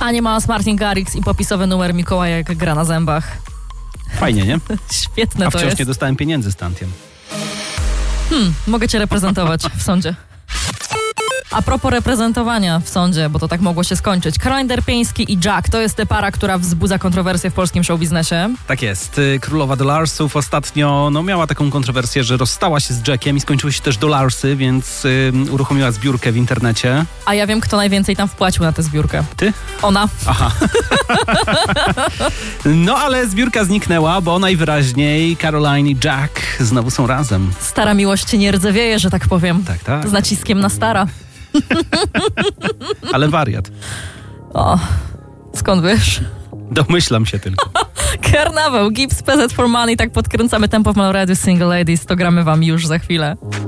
Animals, Martin Garrix i popisowy numer Mikołajek gra na zębach. Fajnie, nie? Świetne A to wciąż jest. nie dostałem pieniędzy z Tantiem. Mogę cię reprezentować w sądzie. A propos reprezentowania w sądzie, bo to tak mogło się skończyć. Caroline Derpiński i Jack to jest para, która wzbudza kontrowersje w polskim showbiznesie. Tak jest. Królowa Dollarsów ostatnio miała taką kontrowersję, że rozstała się z Jackiem i skończyły się też Dollarsy, więc uruchomiła zbiórkę w internecie. A ja wiem, kto najwięcej tam wpłacił na tę zbiórkę. Ty? Ona. Aha. No ale zbiórka zniknęła, bo najwyraźniej Caroline i Jack znowu są razem. Stara miłość nie rdzewieje, że tak powiem. Tak, tak. Z naciskiem na stara. Ale wariat. O, skąd wiesz? Domyślam się tylko. Karnawał, Gibbs, PZ for Money, tak podkręcamy tempo w Malorady Single Ladies, to gramy wam już za chwilę.